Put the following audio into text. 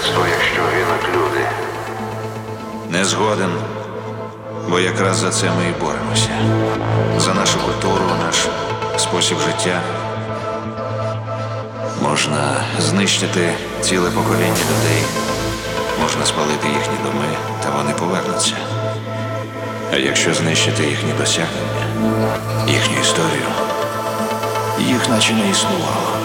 людство, якщо гинуть люди. Не згоден, бо якраз за це ми і боремося. За нашу культуру, наш спосіб життя. Можна знищити ціле покоління людей, можна спалити їхні доми, та вони повернуться. А якщо знищити їхні досягнення, їхню історію, їх наче не існувало.